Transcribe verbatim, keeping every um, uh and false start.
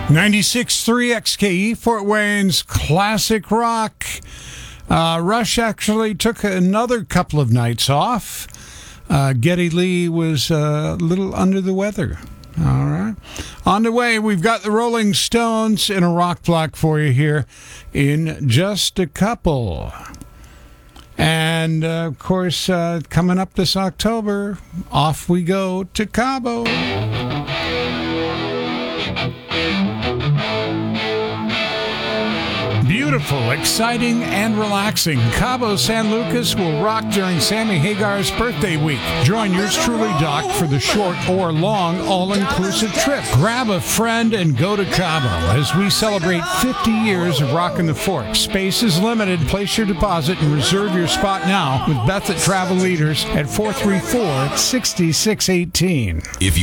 ninety-six point three X K E, Fort Wayne's classic rock. Uh, Rush actually took another couple of nights off. Uh, Geddy Lee was uh, a little under the weather. All right. On the way, we've got the Rolling Stones in a rock block for you here in just a couple. And, uh, of course, uh, coming up this October, off we go to Cabo. Beautiful, exciting, and relaxing. Cabo San Lucas will rock during Sammy Hagar's birthday week. Join yours truly, Doc, for the short or long all-inclusive trip. Grab a friend and go to Cabo as we celebrate fifty years of rocking the Fork. Space is limited. Place your deposit and reserve your spot now with Beth at Travel Leaders at four three four, six six one eight. If you